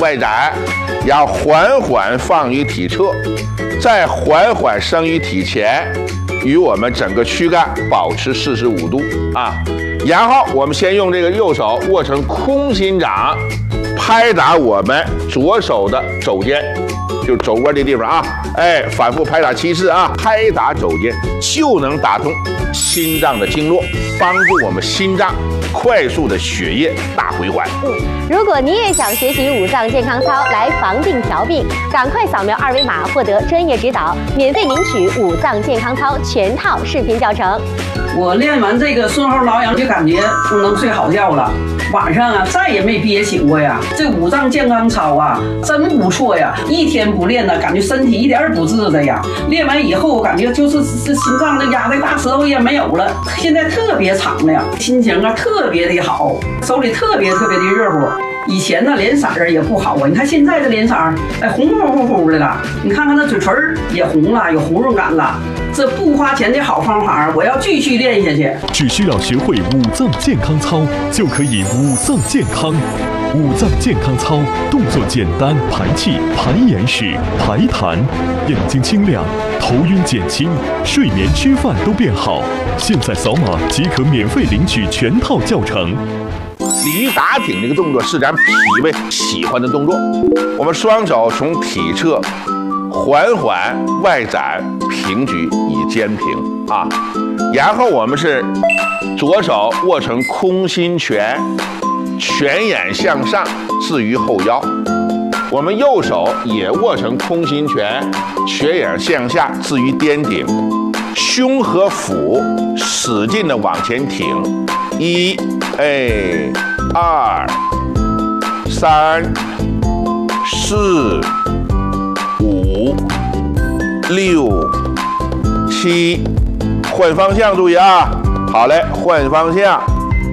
外展，然后缓缓放于体侧，再缓缓升于体前，与我们整个躯干保持45度啊。然后我们先用这个右手握成空心掌，拍打我们左手的肘尖，就是肘窝这地方啊，哎，反复拍打7次啊，拍打肘尖就能打通心脏的经络，帮助我们心脏快速的血液大回环。 如果你也想学习五脏健康操来防病调病，赶快扫描2维码获得专业指导，免费领取五脏健康操全套视频教程。 我练完这个顺后挠痒就感觉能睡好觉了，晚上啊再也没憋醒过呀。这五脏健康操啊真不错呀，一天不练呢，感觉身体一点也不治的呀。练完以后我感觉就是这心脏这压的大石头也没有了，现在特别敞亮，心情啊特别的好，手里特别的热乎。以前呢脸色儿也不好啊，你看现在这脸色儿，哎红乎乎的了，你看看那嘴唇也红了，有红润感了。这不花钱的好方法，我要继续练下去。 只需要学会五脏健康操，就可以五脏健康。五脏健康操动作简单，排气、排眼屎、排痰，眼睛清亮，头晕减轻，睡眠吃饭都变好。现在扫码即可免费领取全套教程。 鲤鱼打挺这个动作是咱脾胃喜欢的动作。我们双手从体侧缓缓外展平举以肩平啊，然后我们是左手握成空心拳，拳眼向上置于后腰，我们右手也握成空心拳，拳眼向下置于颠顶，胸和腹使劲的往前挺，1、2、3、4、5、6、7，换方向注意啊！好嘞，换方向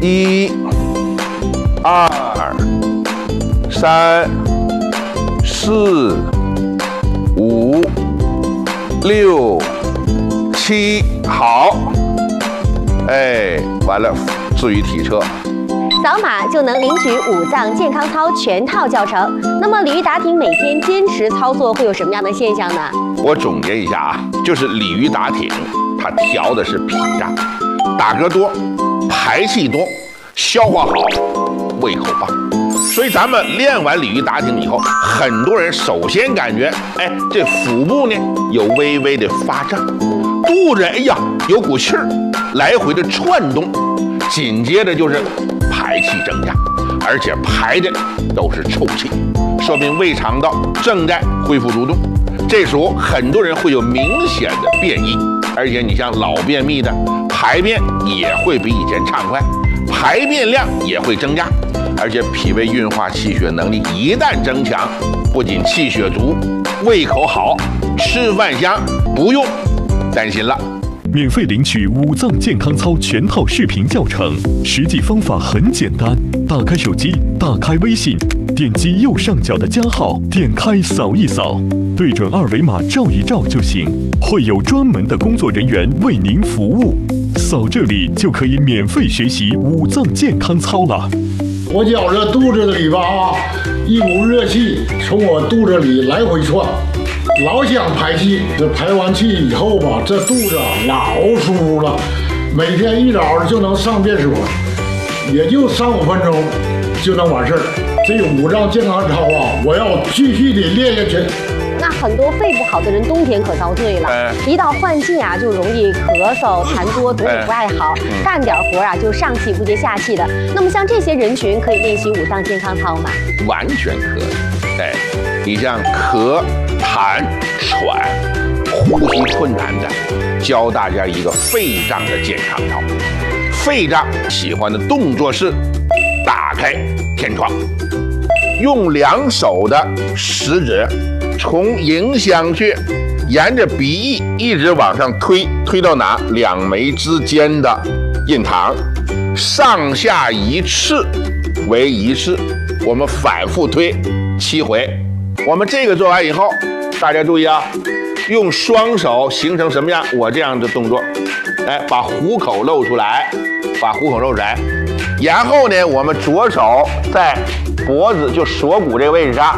，1、2、3、4、5、6、7，好，哎，完了，置于体侧。 扫码就能领取五脏健康操全套教程。那么鲤鱼打挺每天坚持操作会有什么样的现象呢？ 我总结一下啊，就是鲤鱼打挺，它调的是脾脏，打嗝多，排气多，消化好，胃口棒。所以咱们练完鲤鱼打挺以后，很多人首先感觉，哎，这腹部呢有微微的发胀，肚子哎呀有股气儿来回的窜动，紧接着就是排气增加，而且排的都是臭气，说明胃肠道正在恢复蠕动。这时候很多人会有明显的便意，而且你像老便秘的，排便也会比以前畅快，排便量也会增加，而且脾胃运化气血能力一旦增强，不仅气血足，胃口好，吃饭香，不用担心了。 免费领取五脏健康操全套视频教程，实际方法很简单，打开手机，打开微信，点击右上角的加号，点开扫一扫，对准2维码照一照就行，会有专门的工作人员为您服务。扫这里就可以免费学习五脏健康操了。 我觉着肚子里吧啊，一股热气从我肚子里来回窜，老想排气。这排完气以后吧，这肚子老舒服了，每天一早就能上便所，也就3、5分钟就能完事儿。这个五脏健康操啊，我要继续的练下去。 那很多肺不好的人冬天可遭罪了，一到换季啊就容易咳嗽、痰多，嘴也不爱好，干点活啊就上气不接下气的。那么像这些人群可以练习五脏健康操吗？ 完全可以。哎，你像咳、痰、喘、呼吸困难的，教大家一个肺脏的健康操。肺脏喜欢的动作是打开天窗，用2手的食指从迎香穴沿着鼻翼一直往上推，推到哪？2眉之间的印堂，上下1次为1次，我们反复推7回。我们这个做完以后，大家注意啊，用双手形成什么样？我这样的动作，哎，把虎口露出来，把虎口露出来，然后呢，我们左手在脖子就锁骨这个位置上